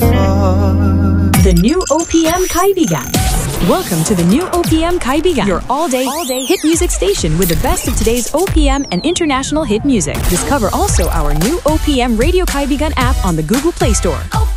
far. The new OPM Kaibigan. Welcome to the new OPM Kaibigan, your all-day hit music station with the best of today's OPM and international hit music. Discover also our new OPM Radio Kaibigan app on the Google Play Store.